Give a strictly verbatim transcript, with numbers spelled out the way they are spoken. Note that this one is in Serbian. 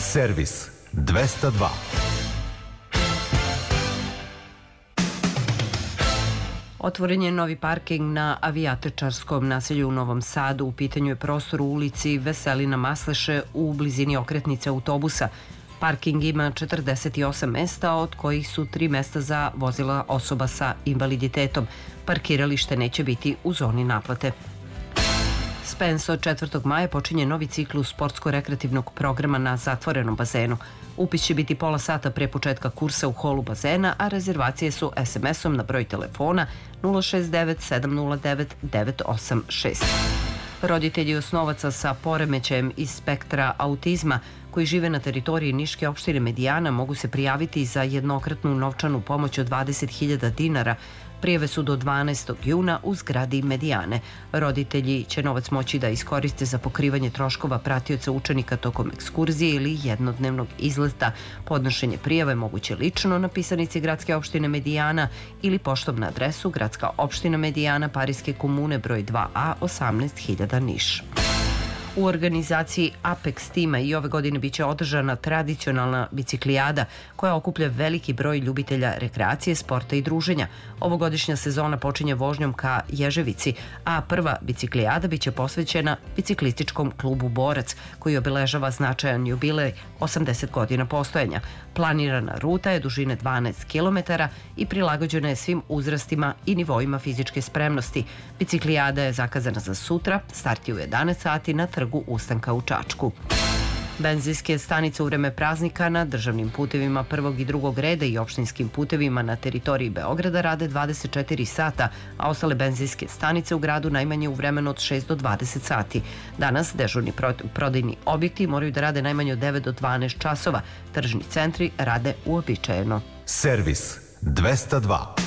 Servis dvesta dva. Otvoren je novi parking na avijatičarskom naselju u Novom Sadu. U pitanju je prostor u ulici Veselina Masleše u blizini okretnice autobusa. Parking ima četrdeset osam mesta, od kojih su tri mesta za vozila osoba sa invaliditetom. Parkiralište neće biti u zoni naplate. Spens od četvrtog maja počinje novi ciklus sportsko-rekreativnog programa na zatvorenom bazenu. Upis će biti pola sata pre početka kursa u holu bazena, a rezervacije su es em esom na broj telefona nula šest devet sedam nula devet devet osam šest. Roditelji osnovaca sa poremećajem iz spektra autizma koji žive na teritoriji Niške opštine Medijana mogu se prijaviti za jednokratnu novčanu pomoć od dvadeset hiljada dinara. Prijave su do dvanaestog juna u zgradi Medijane. Roditelji će novac moći da iskoriste za pokrivanje troškova pratioca učenika tokom ekskurzije ili jednodnevnog izleta. Podnošenje prijave moguće lično na pisanici Gradske opštine Medijana ili poštom na adresu Gradska opština Medijana, Parijske komune, broj dva a, osamnaest hiljada Niš. U organizaciji Apex tima i ove godine biće održana tradicionalna biciklijada koja okuplja veliki broj ljubitelja rekreacije, sporta i druženja. Ovogodišnja sezona počinje vožnjom ka Ježevici, a prva biciklijada biće posvećena biciklističkom klubu Borac, koji obeležava značajan jubilej osamdeset godina postojanja. Planirana ruta je dužine dvanaest kilometara i prilagođena je svim uzrastima i nivoima fizičke spremnosti. Biciklijada je zakazana za sutra, start je u jedanaest sati na Trgu Ustanka u Čačku. Benzinske stanice u vreme praznika na državnim putevima prvog i drugog reda i opštinskim putevima na teritoriji Beograda rade dvadeset četiri sata, a ostale benzinske stanice u gradu najmanje u vremenu od šest do dvadeset sati. Danas dežurni prodajni objekti moraju da rade najmanje od devet do dvanaest časova. Tržni centri rade uobičajeno. Servis dvesta dva.